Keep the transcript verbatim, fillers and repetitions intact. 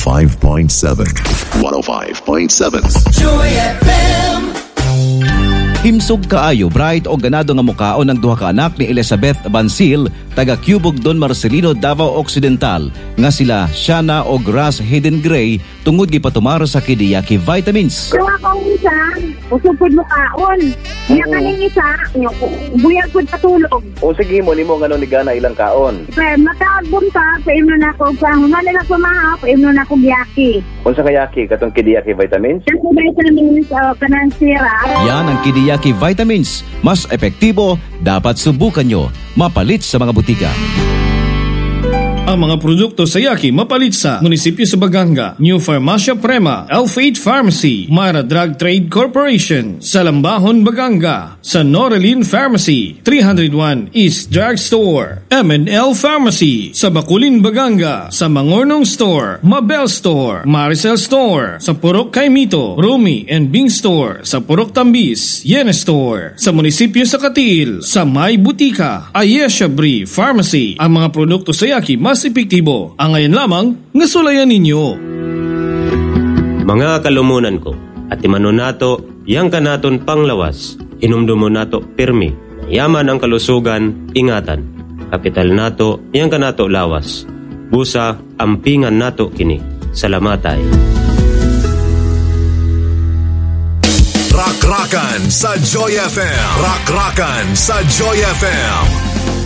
five point seven. one oh five point seven. Joy F M. Himsog kaayo bright o ganado nga mukaon ng duha ka anak ni Elizabeth Bansil taga Cubog Don Marcelino, Davao Occidental nga sila Shana o Grass Hidden Gray tungod gipatumar sa Kidiyaki Vitamins. Kung akong isa, usog po mukaon. Niya kaning isa, buyag po patulog. O sige mo, ni mo nga ni Gana ilang kaon. Kaya matagbon ka, paimno na ako pa. Humana na ko maha, paimno na ko biyaki. O sa kayaki, katong Kidiyaki Vitamins? Kasi vitamins, uh, kanang sira. Yan ang Kidiyaki Vitamins. Mas epektibo, dapat subukan nyo. Mapalit sa mga butika. Ang mga produkto sa Yaki mapalit sa Munisipyo sa Baganga, New Farmacia Prema, Elf eight Pharmacy, Mara Drug Trade Corporation, Salambahon, Baganga, sa Norelin Pharmacy, three oh one East Drug Store, M and L Pharmacy, sa Bakulin, Baganga, sa Mangornong Store, Mabel Store, Maricel Store, sa Purok Kaimito, Rumi and Bing Store, sa Purok Tambis, Yene Store, sa Munisipyo sa Katil, sa May Butika, Ayesha Bri Pharmacy. Ang mga produkto sa Yaki mas epektibo. Ang ngayon lamang, ngasulayan ninyo. Mga kalumunan ko, at imano nato, yang kanaton panglawas, inumdumo nato pirmi, yaman ang kalusugan, ingatan, kapital nato, yang kanato lawas, busa, ampingan nato kini, salamatay. Rock-Rockan sa Joy F M. Rock-Rockan sa Joy F M.